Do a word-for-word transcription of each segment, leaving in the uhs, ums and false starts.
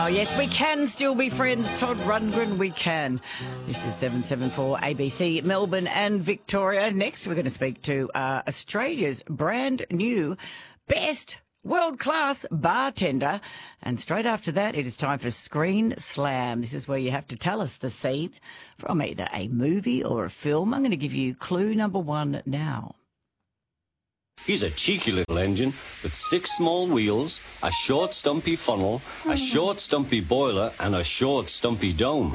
Oh, yes, we can still be friends. Todd Rundgren, we can. This is seven seven four A B C, Melbourne and Victoria. Next, we're going to speak to uh, Australia's brand new best world-class bartender. And straight after that, it is time for Screen Slam. This is where you have to tell us the scene from either a movie or a film. I'm going to give you clue number one now. He's a cheeky little engine with six small wheels, a short stumpy funnel, a short stumpy boiler and a short stumpy dome.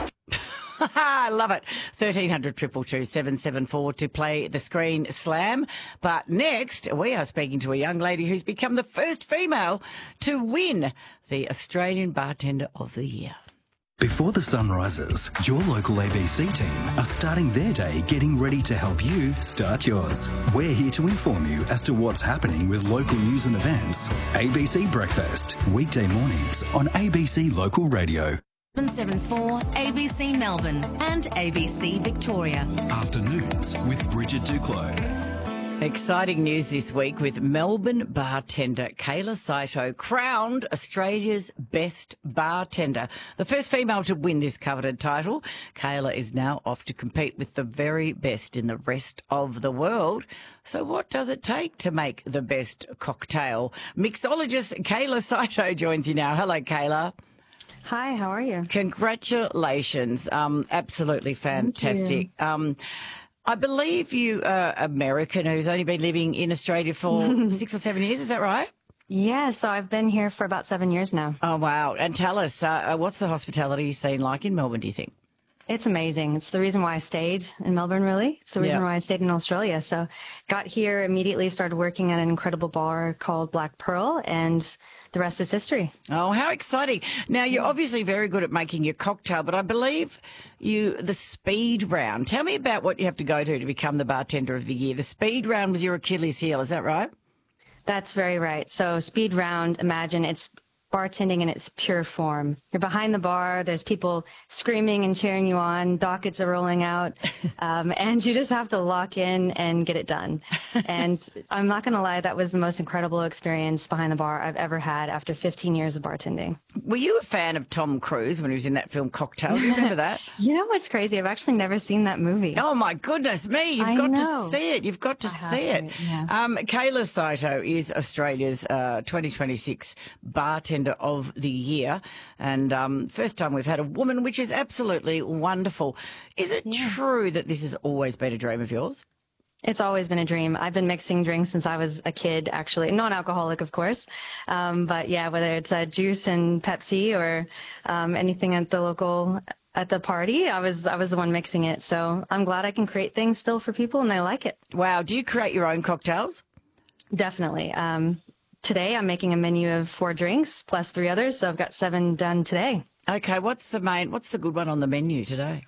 I love it. thirteen hundred, two two two, seven seven four to play the Screen Slam. But next, we are speaking to a young lady who's become the first female to win the Australian Bartender of the Year. Before the sun rises, your local A B C team are starting their day getting ready to help you start yours. We're here to inform you as to what's happening with local news and events. A B C Breakfast, weekday mornings on A B C Local Radio. seven seven four A B C Melbourne and A B C Victoria. Afternoons with Bridget Duclos. Exciting news this week with Melbourne bartender Kayla Saito crowned Australia's best bartender. The first female to win this coveted title. Kayla is now off to compete with the very best in the rest of the world. So what does it take to make the best cocktail? Mixologist Kayla Saito joins you now. Hello, Kayla. Hi, how are you? Congratulations. Um, absolutely fantastic. Um, I believe you are American who's only been living in Australia for six or seven years. Is that right? Yeah, so I've been here for about seven years now. Oh, wow. And tell us, uh, what's the hospitality scene like in Melbourne, do you think? It's amazing. It's the reason why I stayed in Melbourne, really. It's the reason Yeah. why I stayed in Australia. So got here, immediately started working at an incredible bar called Black Pearl, and the rest is history. Oh, how exciting. Now, you're obviously very good at making your cocktail, but I believe you, the speed round. Tell me about what you have to go to to become the bartender of the year. The speed round was your Achilles heel, is that right? That's very right. So speed round, imagine it's bartending in its pure form. You're behind the bar, there's people screaming and cheering you on, dockets are rolling out, um, and you just have to lock in and get it done. And I'm not going to lie, that was the most incredible experience behind the bar I've ever had after fifteen years of bartending. Were you a fan of Tom Cruise when he was in that film Cocktail? Do you remember that? You know what's crazy? I've actually never seen that movie. Oh, my goodness me. You've I got know. to see it. You've got to I have see it. to, yeah. Um, Kayla Saito is Australia's uh, twenty twenty-six Bartender of the Year. And um, first time we've had a woman, which is absolutely wonderful. Is it Yeah. true that this has always been a dream of yours? It's always been a dream. I've been mixing drinks since I was a kid, actually. Non-alcoholic, of course. Um, but yeah, whether it's uh, juice and Pepsi or um, anything at the local, at the party, I was I was the one mixing it. So I'm glad I can create things still for people and they like it. Wow. Do you create your own cocktails? Definitely. Um, today I'm making a menu of four drinks plus three others. So I've got seven done today. Okay. What's the main, what's the good one on the menu today?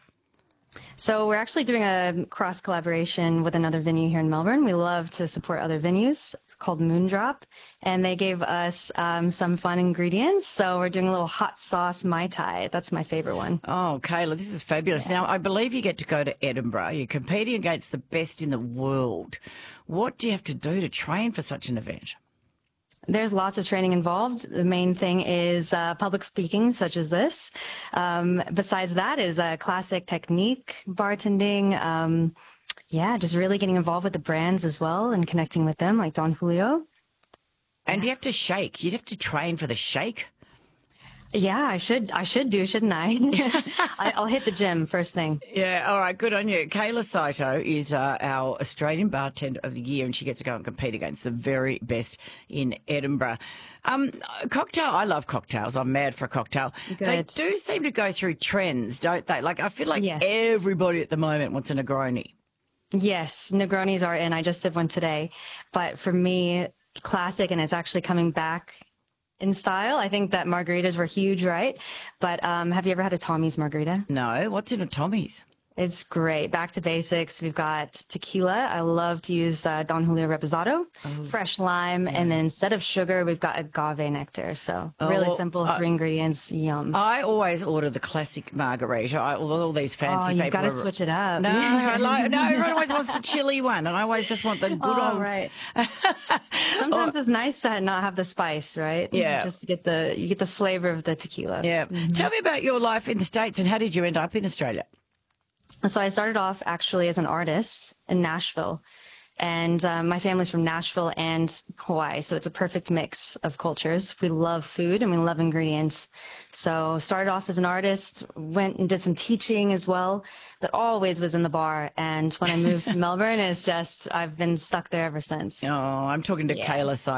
So we're actually doing a cross collaboration with another venue here in Melbourne. We love to support other venues called Moondrop, and they gave us um, some fun ingredients. So we're doing a little hot sauce Mai Tai. That's my favorite one. Oh, Kayla, this is fabulous. Yeah. Now, I believe you get to go to Edinburgh. You're competing against the best in the world. What do you have to do to train for such an event? There's lots of training involved. The main thing is uh, public speaking, such as this. Um, besides that is uh, classic technique, bartending. Um, yeah, just really getting involved with the brands as well and connecting with them, like Don Julio. And you have to shake. You'd have to train for the shake. Yeah, I should. I should do, shouldn't I? I I'll hit the gym first thing. Yeah, all right, good on you. Kayla Saito is uh, our Australian Bartender of the Year, and she gets to go and compete against the very best in Edinburgh. Um, cocktail, I love cocktails. I'm mad for a cocktail. Good. They do seem to go through trends, don't they? Like, I feel like Yes. everybody at the moment wants a Negroni. Yes, Negronis are in. I just did one today. But for me, classic, and it's actually coming back in style. I think that margaritas were huge, right? But um, have you ever had a Tommy's margarita? No, what's in a Tommy's? It's great. Back to basics. We've got tequila. I love to use uh, Don Julio Reposado, Oh. fresh lime, and then instead of sugar, we've got agave nectar. So Oh, really well, simple, I- three ingredients. Yum. I always order the classic margarita. I, although all these oh, fancy you've people got to are- switch it up. No, I like, no, everyone always wants the chili one, and I always just want the good Oh, old. right. Sometimes it's nice to not have the spice, right? Yeah. Just to get the you get the flavor of the tequila. Yeah. Tell me about your life in the States and how did you end up in Australia? So I started off actually as an artist in Nashville, and um, my family's from Nashville and Hawaii, so it's a perfect mix of cultures. We love food and we love ingredients. So started off as an artist, went and did some teaching as well, but always was in the bar. And when I moved to Melbourne, it's just I've been stuck there ever since. Oh, I'm talking to Yeah. Kayla Sy.